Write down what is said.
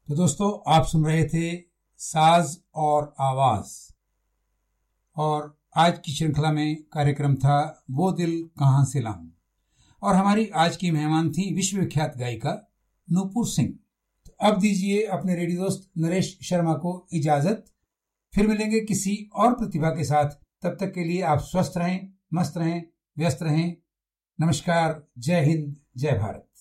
तो दोस्तों, आप सुन रहे थे साज और आवाज, और आज की श्रृंखला में कार्यक्रम था वो दिल कहां से लाऊं, और हमारी आज की मेहमान थी विश्वविख्यात गायिका नूपुर सिंह। तो अब दीजिए अपने रेडियो दोस्त नरेश शर्मा को इजाजत। फिर मिलेंगे किसी और प्रतिभा के साथ। तब तक के लिए आप स्वस्थ रहें, मस्त रहें, व्यस्त रहें। नमस्कार, जय हिंद, जय भारत।